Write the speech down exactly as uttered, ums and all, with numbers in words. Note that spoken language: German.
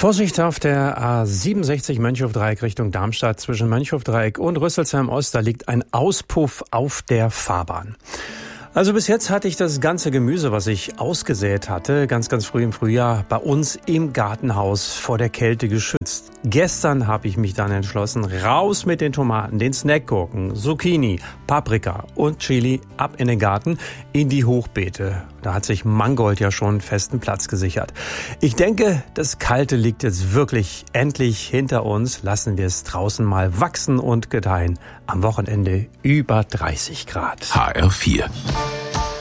Vorsicht auf der A siebenundsechzig Mönchhofdreieck Richtung Darmstadt. Zwischen Mönchhofdreieck und Rüsselsheim-Ost, da liegt ein Auspuff auf der Fahrbahn. Also bis jetzt hatte ich das ganze Gemüse, was ich ausgesät hatte, ganz, ganz früh im Frühjahr, bei uns im Gartenhaus vor der Kälte geschützt. Gestern habe ich mich dann entschlossen, raus mit den Tomaten, den Snackgurken, Zucchini, Paprika und Chili, ab in den Garten, in die Hochbeete. Da hat sich Mangold ja schon festen Platz gesichert. Ich denke, das Kalte liegt jetzt wirklich endlich hinter uns. Lassen wir es draußen mal wachsen und gedeihen. Am Wochenende über dreißig Grad. H R vier.